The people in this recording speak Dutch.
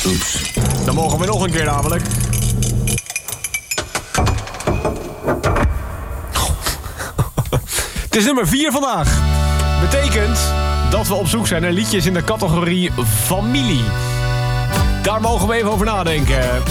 Oeps. Dan mogen we nog een keer namelijk. Het is nummer 4 vandaag. Betekent dat we op zoek zijn naar liedjes in de categorie familie. Daar mogen we even over nadenken.